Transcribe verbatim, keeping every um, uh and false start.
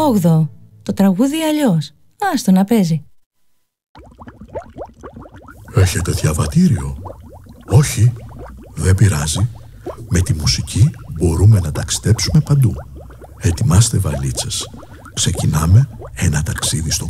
Όγδοο. Το τραγούδι αλλιώς. Άστο να παίζει. Έχετε διαβατήριο? Όχι, δεν πειράζει. Με τη μουσική μπορούμε να ταξιδέψουμε παντού. Ετοιμάστε βαλίτσες. Ξεκινάμε ένα ταξίδι στον